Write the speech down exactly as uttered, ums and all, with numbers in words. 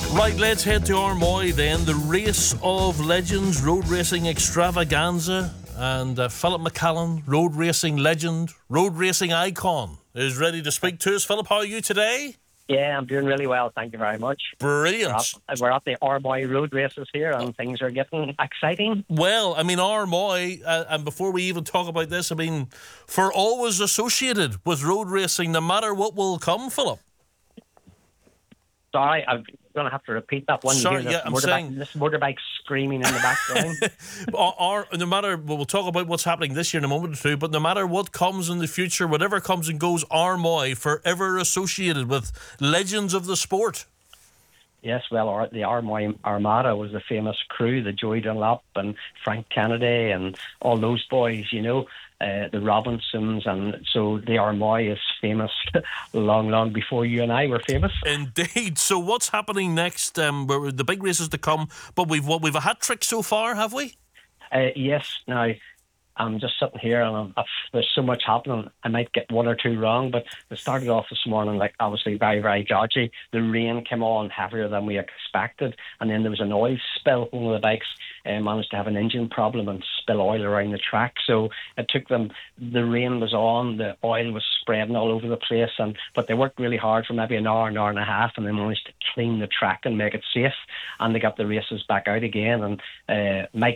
Right, let's head to Armoy then. The Race of Legends Road Racing Extravaganza. And uh, Philip McCallan, road racing legend, road racing icon, is ready to speak to us. Philip, how are you today? Yeah, I'm doing really well. Thank you very much. Brilliant. We're at, we're at the Armoy road races here, and things are getting exciting. Well, I mean, Armoy, uh, and before we even talk about this, I mean, for always associated with road racing, no matter what will come, Philip. Sorry, I'm going to have to repeat that one. Sorry, you hear yeah, this, I'm motorbike, saying... this motorbike screaming in the background. or, or no matter, well, we'll talk about what's happening this year in a moment or two, but no matter what comes in the future, whatever comes and goes, Armoy forever associated with legends of the sport. Yes, well, our, the Armoy Armada was the famous crew, the Joey Dunlop and Frank Kennedy and all those boys, you know, uh, the Robinsons. And so the Armoy is famous long, long before you and I were famous. Indeed. So what's happening next? Um, we're, the big races to come, but we've what we've a hat trick so far, have we? Uh, yes. Now, I'm just sitting here and I'm, I've, there's so much happening. I might get one or two wrong, but it started off this morning, like obviously very, very dodgy. The rain came on heavier than we expected, and then there was an oil spill. One of the bikes uh, managed to have an engine problem and spill oil around the track. So it took them, the rain was on, the oil was spreading all over the place, and but they worked really hard for maybe an hour, an hour and a half, and they managed to clean the track and make it safe, and they got the races back out again. And uh, Mike